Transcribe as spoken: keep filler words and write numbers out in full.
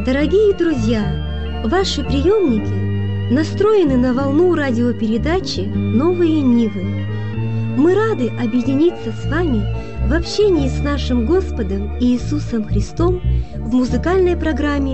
Дорогие друзья, ваши приемники настроены на волну радиопередачи «Новые Нивы». Мы рады объединиться с вами в общении с нашим Господом Иисусом Христом в музыкальной программе